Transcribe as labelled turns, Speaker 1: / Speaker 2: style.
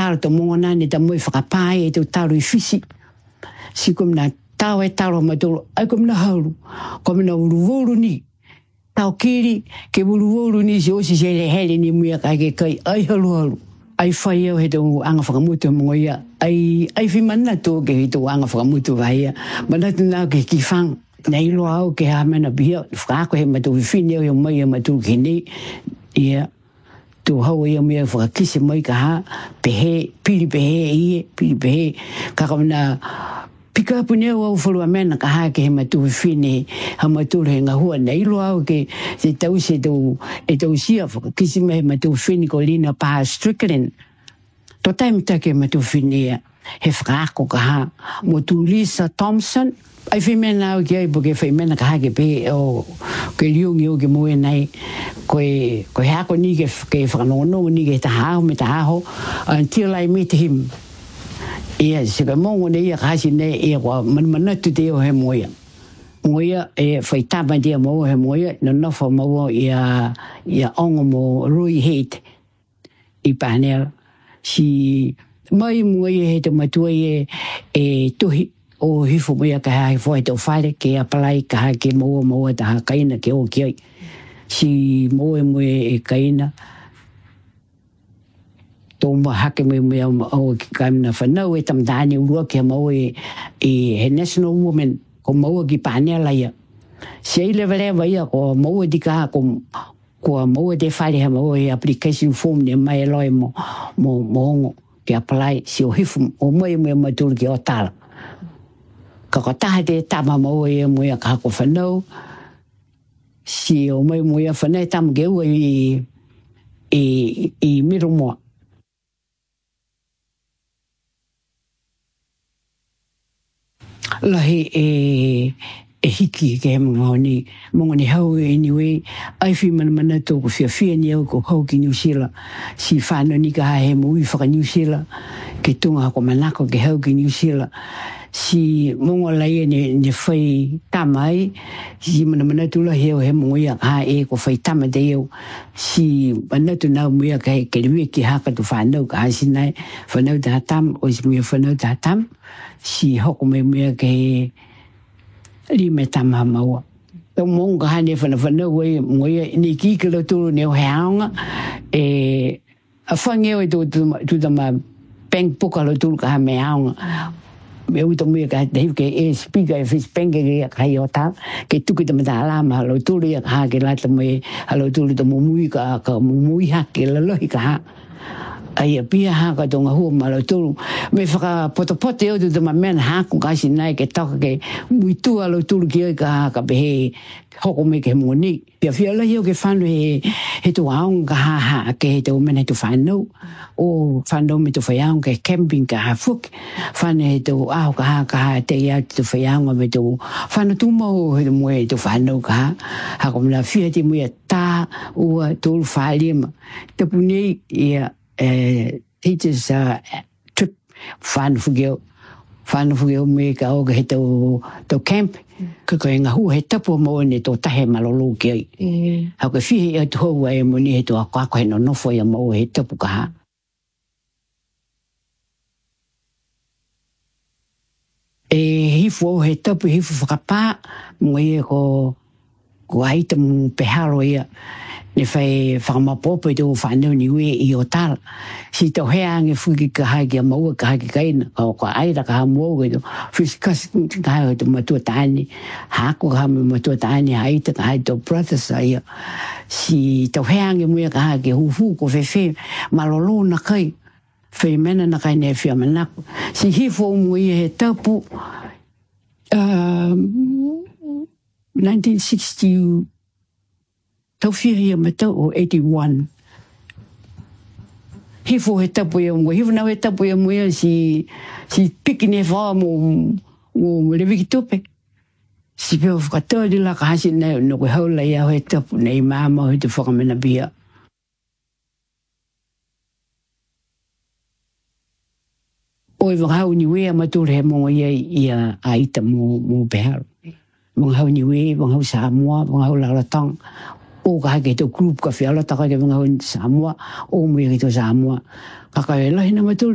Speaker 1: tala to mongona ni ta moi whakapae e te talo I fisi. Si kum na tau e talo matolo, ai kum na hauru, kum na uruvoru ni. Tau kiri, ke uruvoru ni si osi se le hele ni muia kai ke kai, ai haru. Ai whai au he tau anga whakamutu mo ia, ai whimana tō ke he tau anga whakamutu vai ia, manatu nā ke ki whang, nei loa au ke ha mena bia, whakaako he matu whiwhine au he mai e matu ki nei, ia, tō hau ia mea whakakise mai ka ha, pehe, piri pehe, kakamana, pika apu neo au whalua mena ka ha ke he matu whiwhine, ha matu he ngahua, nei loa au ke se tau se tau, e tau sia whakakise mai he matu whiwhine ko Lina Paha Strickland. Tō taimita ke matu whiwhine he whakaako ka ha, mo tu Lisa Thompson, ai whimena au ki ai, po ke whimena ka ha ke pe o ke liungi o ke moe nei, koe hako ni ke whakanonongo ni ke tahaho me tahaho, until I meet him. Ia, se ka mongo ne ia kasi nei, ia kwa manatu te o he moia. Moia, e whaitama te mo he moia, no nofa mo ia ongo mo Rui Head, I Panel. Si mai moia he te matua e tuhi, o hifo moia ka hae fo he tau whare, ke apalai ka hae ke moa taha kaina ke o ki ai. Si moe e kaina, tō mua hake moe au ki kaina whanau e tamdani urua ke moe he National Woman, ko moe ki Panela ia. Si ei lewa ia, ko moe di ka ko moe te whare ha moe application form ne mai eloi mo ongo ke apalai, si o hifo o moe maturu ki o tala. Ka taha te tama moe e moe ka hako whanau, si o moe whanau tama ke ua I miro moa. Lahi e hiki ke he mongoni hau anyway, ai mana tōku whiawhia ni au ko hau ki New Zealand, si whānau ni ka hae he mui whaka New Zealand, ke tunga hako manako ke hau ki New Zealand, si mongo lai ne whai tamai, si mana tula heo he mongoia ha e ko whai tama te eo, si manatu nau muia ka he ke lewe ki haka tu whanau ka hasi nai, whanau ta hatam, o si muia whanau ta hatam, si hoko me muia ka he lime tama maua. Tau mongo ka hane whanau e muia ni ki ke lau tulu neo he aonga, a whangeo e tu tama peng puka lau tulu ka ha me aonga, me uta muia ka te hiu ke speaker e whispenge ke kai o tā, ke tuki tamata alama halo tūri a ka ke lata me halo tūri ta mumui ka mumui ha ke lalohi ka ha. Ai a pia ha ka tonga hua ma halo tūru. Me whaka potopote o tu tama mena haku kasi nai ke toka ke muitu halo tūru ki oi ka pehe hoko me ke moni. Pia whia lahi o ke whanu he tu aong ka ha ke he te umena he tu whanau. O whanau me tu whaiaong ke camping ka ha fuki. Whanu he tu aho ka ha te ia tu whaiaong me tu whanu tu mau he tu mue he tu whanau ka ha. Hako mna whia te mue tā ua tūru whaalima. Tapu nei ia teachers trip whanu whugeo me ka oga he tau camp. Ka koe ngā hua he tapu mo ne tō tahe malolo ki ai. Hako whihe i tu hou e mo ni he tō ako he no nofo ia mo he tapu ka ha. Hifu au he tapu hifu whakapā, mo ia ko aita mo peharo ia. Ne whai whakamapopo I tō whanau ni ue I o tala. Si tau hea ange whuki ka hae ki a maua ka hae ki kaina. Ka aira ka haa mua ue tō. Whiskasi ka hae tō matua tāni. Hako ka hae matua tāni. Haita ka hae tō brothers a ia. Si tau hea ange mua ka hae ki huhu ko whewhe. Malolo na kai. Whai mena na kai ne whia manako. Si hifo umu ia he tapu. 1960 tau whia ia matau o 81. Hifo he tapu ia mua. Hifo nau he tapu ia mua si piki ne whaa mo lewiki tope. Si peo whakatōri la ka hasi nei no koe haula ia he tapu nei māma he te whakamena bia. Oi wangahau ni wea mature he mongo ia aita mo beharo. Wangahau ni wea, wangahau Samoa, wangahau Laratang. O ka hake tō group ka whiala taka ke wangahau Samoa, o mwea ki tō Samoa. Kaka e lahi na mature.